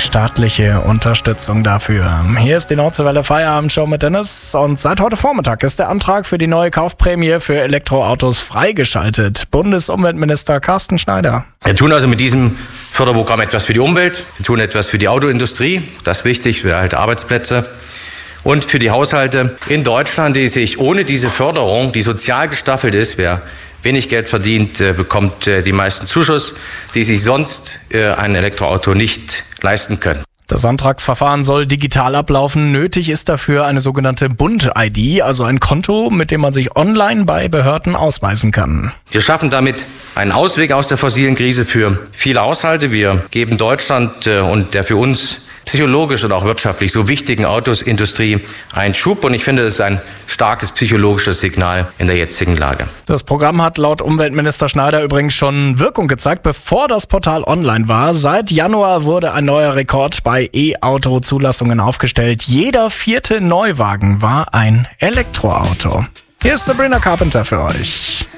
staatliche Unterstützung dafür. Hier ist die Nordseewelle Feierabendshow mit Dennis und seit heute Vormittag ist der Antrag für die neue Kaufprämie für Elektroautos freigeschaltet. Bundesumweltminister Carsten Schneider. Wir tun also mit diesem Förderprogramm etwas für die Umwelt, wir tun etwas für die Autoindustrie, das ist wichtig, für halt Arbeitsplätze. Und für die Haushalte in Deutschland, die sich ohne diese Förderung, die sozial gestaffelt ist, wer wenig Geld verdient, bekommt die meisten Zuschuss, die sich sonst ein Elektroauto nicht leisten können. Das Antragsverfahren soll digital ablaufen. Nötig ist dafür eine sogenannte Bund-ID, also ein Konto, mit dem man sich online bei Behörden ausweisen kann. Wir schaffen damit einen Ausweg aus der fossilen Krise für viele Haushalte. Wir geben Deutschland und der für uns psychologisch und auch wirtschaftlich so wichtigen Autosindustrie einen Schub. Und ich finde, das ist ein starkes psychologisches Signal in der jetzigen Lage. Das Programm hat laut Umweltminister Schneider übrigens schon Wirkung gezeigt, bevor das Portal online war. Seit Januar wurde ein neuer Rekord bei E-Auto-Zulassungen aufgestellt. Jeder 4. Neuwagen war ein Elektroauto. Hier ist Sabrina Carpenter für euch.